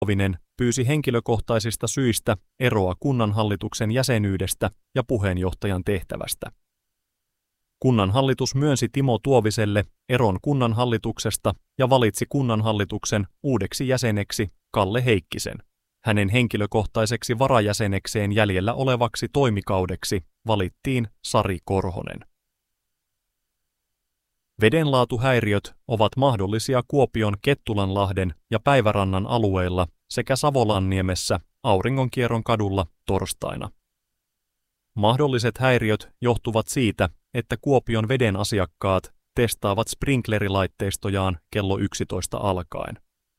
Tuovinen pyysi henkilökohtaisista syistä eroa kunnanhallituksen jäsenyydestä ja puheenjohtajan tehtävästä. Kunnanhallitus myönsi Timo Tuoviselle eron kunnanhallituksesta ja valitsi kunnanhallituksen uudeksi jäseneksi Kalle Heikkisen. Hänen henkilökohtaiseksi varajäsenekseen jäljellä olevaksi toimikaudeksi valittiin Sari Korhonen. Vedenlaatuhäiriöt ovat mahdollisia Kuopion Kettulanlahden ja Päivärannan alueilla sekä Savolanniemessä Auringonkierron kadulla torstaina. Mahdolliset häiriöt johtuvat siitä, että Kuopion veden asiakkaat testaavat sprinklerilaitteistojan kello 11 alkaen.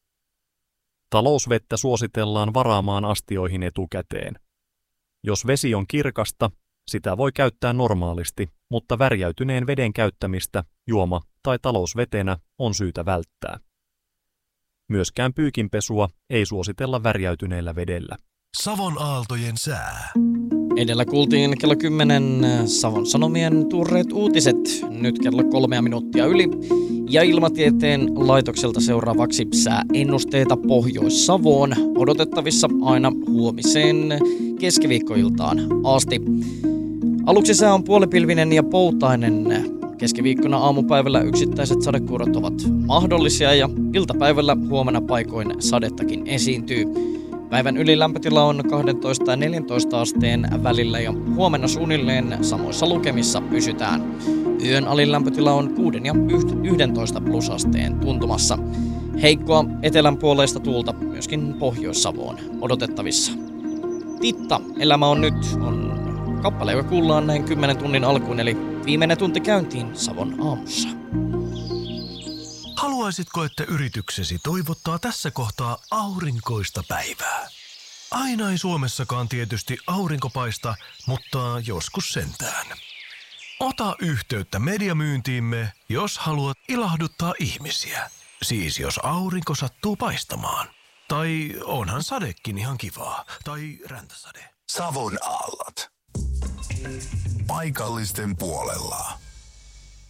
Talousvettä suositellaan varaamaan astioihin etukäteen. Jos vesi on kirkasta, sitä voi käyttää normaalisti, mutta värjäytyneen veden käyttämistä juoma- tai talousvetenä on syytä välttää. Myöskään pyykinpesua ei suositella värjäytyneellä vedellä. Savon aaltojen sää. Edellä kuultiin kello 10 Savon Sanomien tuoreet uutiset, nyt kello 3 minuuttia yli. Ja Ilmatieteen laitokselta seuraavaksi sääennusteita Pohjois-Savoon, odotettavissa aina huomiseen keskiviikkoiltaan asti. Aluksi sää on puolipilvinen ja poutainen. Keskiviikkona aamupäivällä yksittäiset sadekuurot ovat mahdollisia ja iltapäivällä huomenna paikoin sadettakin esiintyy. Päivän ylilämpötila on 12 ja 14 asteen välillä ja huomenna suunnilleen samoissa lukemissa pysytään. Yön alilämpötila on 6 ja 11 plusasteen tuntumassa. Heikkoa etelänpuoleista tuulta myöskin Pohjois-Savoon odotettavissa. Titta, elämä on nyt on kappale, joka kuullaan näin 10 tunnin alkuun, eli viimeinen tunti käyntiin Savon aamussa. Haluaisitko, että yrityksesi toivottaa tässä kohtaa aurinkoista päivää? Aina ei Suomessakaan tietysti aurinko paista, mutta joskus sentään. Ota yhteyttä mediamyyntiimme, jos haluat ilahduttaa ihmisiä. Siis jos aurinko sattuu paistamaan. Tai onhan sadekin ihan kivaa. Tai räntäsade. Savon aallot. Paikallisten puolella.